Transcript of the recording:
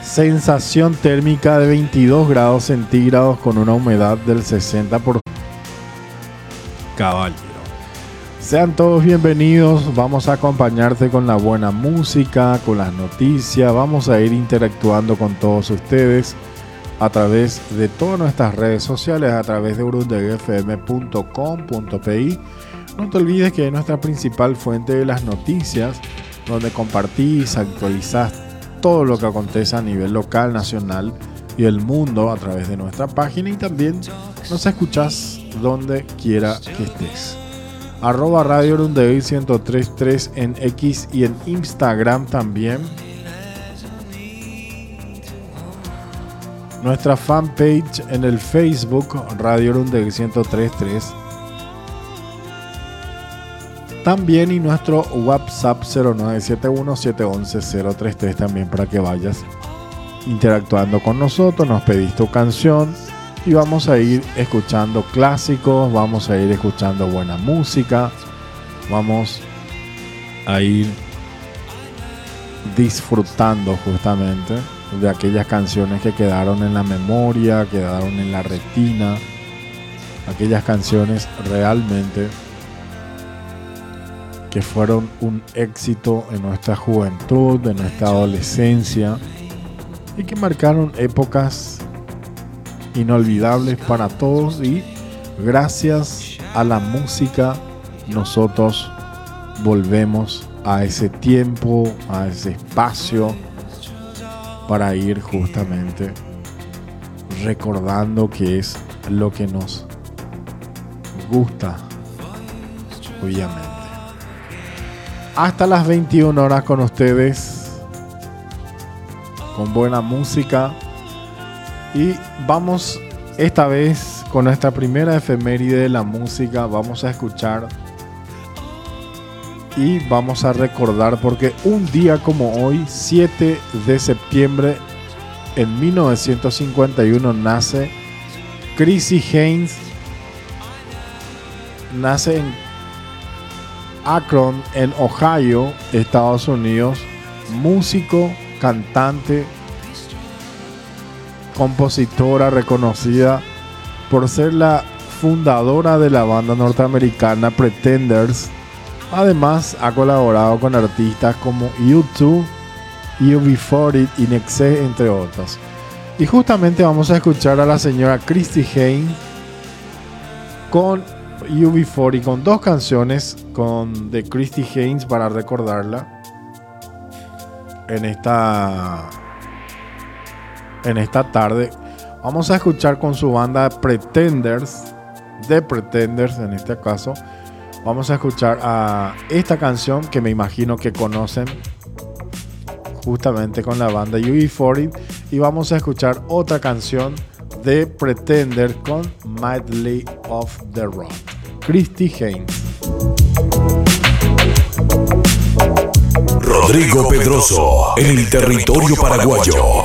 Sensación térmica de 22 grados centígrados con una humedad del 60%. Caballero. Sean todos bienvenidos. Vamos a acompañarte con la buena música, con las noticias. Vamos a ir interactuando con todos ustedes a través de todas nuestras redes sociales, a través de urundegfm.com.pi. No te olvides que es nuestra principal fuente de las noticias, donde compartís, actualizás todo lo que acontece a nivel local, nacional y el mundo a través de nuestra página, y también nos escuchás donde quiera que estés. @Radio Urundegui 1033 en X y en Instagram también. Nuestra fanpage en el Facebook, Radio Urundegui 1033. También, y nuestro WhatsApp 0971-711-033 también, para que vayas interactuando con nosotros. Nos pedís tu canción y vamos a ir escuchando clásicos, vamos a ir escuchando buena música, vamos a ir disfrutando justamente de aquellas canciones que quedaron en la memoria, quedaron en la retina, aquellas canciones realmente que fueron un éxito en nuestra juventud, en nuestra adolescencia, y que marcaron épocas inolvidables para todos. Y gracias a la música nosotros volvemos a ese tiempo, a ese espacio, para ir justamente recordando qué es lo que nos gusta, obviamente. Hasta las 21 horas con ustedes, con buena música. Y vamos esta vez con nuestra primera efeméride de la música. Vamos a escuchar y vamos a recordar, porque un día como hoy, 7 de septiembre en 1951, nace Chrissie Hynde. Nace en Akron, en Ohio, Estados Unidos. Músico, cantante, compositora reconocida por ser la fundadora de la banda norteamericana Pretenders. Además, ha colaborado con artistas como U2, UB40 y Nexe, entre otros. Y justamente vamos a escuchar a la señora Chrissie Hynde con UB40, con dos canciones de Chrissie Hynde para recordarla en esta tarde. Vamos a escuchar con su banda Pretenders, The Pretenders en este caso. Vamos a escuchar a esta canción que me imagino que conocen, justamente con la banda UB40, y vamos a escuchar otra canción de Pretenders con Medley of the Rock. Chrissie Hynde. Rodrigo Pedroso en el territorio paraguayo.